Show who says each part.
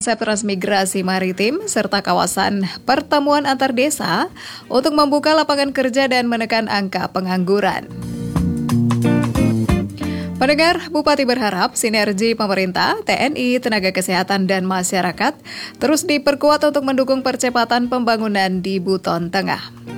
Speaker 1: konsep transmigrasi maritim serta kawasan pertemuan antar desa untuk membuka lapangan kerja dan menekan angka pengangguran. Pendengar, Bupati berharap sinergi pemerintah, TNI, tenaga kesehatan, dan masyarakat terus diperkuat untuk mendukung percepatan pembangunan di Buton Tengah.